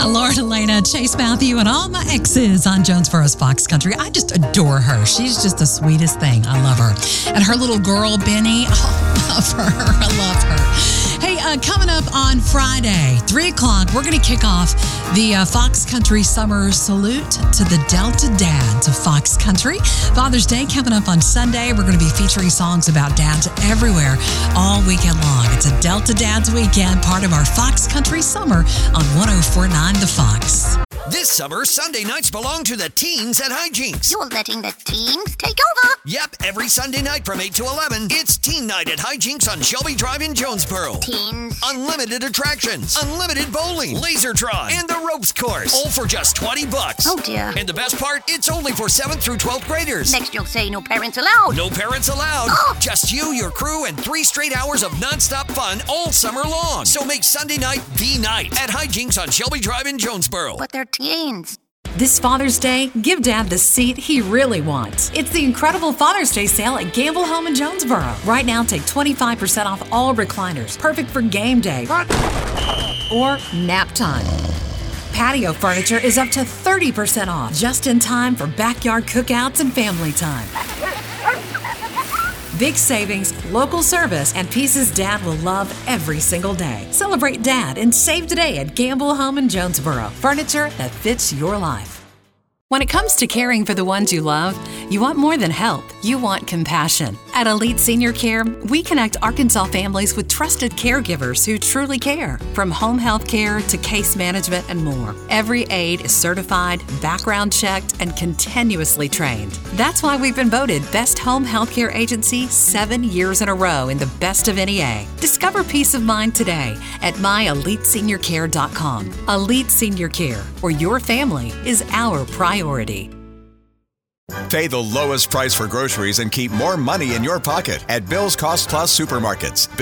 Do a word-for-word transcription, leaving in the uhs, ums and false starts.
Lauren Elena, Chase Matthew, and all my exes on Jonesboro's Fox Country. I just adore her. She's just the sweetest thing. I love her. And her little girl, Benny, oh, I love her. I love her. Hey, uh, coming up on Friday, three o'clock, we're going to kick off the uh, Fox Country Summer Salute to the Delta Dads of Fox Country. Father's Day coming up on Sunday. We're going to be featuring songs about dads everywhere all weekend long. It's a Delta Dads weekend, part of our Fox Country Summer on one oh four point nine The Fox. This summer, Sunday nights belong to the teens at Hijinks. You're letting the teens take over? Yep, every Sunday night from eight to eleven, it's Teen Night at Hijinks on Shelby Drive in Jonesboro. Teens. Unlimited attractions, unlimited bowling, laser tron, and the ropes course, all for just twenty bucks. Oh dear. And the best part, it's only for seventh through twelfth graders. Next you'll say no parents allowed. No parents allowed. Oh. Just you, your crew, and three straight hours of nonstop fun all summer long. So make Sunday night the night at Hijinks on Shelby Drive in Jonesboro. But they're teens. This Father's Day, give Dad the seat he really wants. It's the incredible Father's Day sale at Gamble Home in Jonesboro. Right now, take twenty-five percent off all recliners, perfect for game day or nap time. Patio furniture is up to thirty percent off, just in time for backyard cookouts and family time. Big savings, local service, and pieces Dad will love every single day. Celebrate Dad and save today at Gamble Home in Jonesboro. Furniture that fits your life. When it comes to caring for the ones you love, you want more than help. You want compassion. At Elite Senior Care, we connect Arkansas families with trusted caregivers who truly care. From home health care to case management and more, every aide is certified, background checked, and continuously trained. That's why we've been voted Best Home Healthcare Agency seven years in a row in the Best of N E A. Discover peace of mind today at my elite senior care dot com. Elite Senior Care, where your family is our priority. Pay the lowest price for groceries and keep more money in your pocket at Bill's Cost Plus Supermarkets.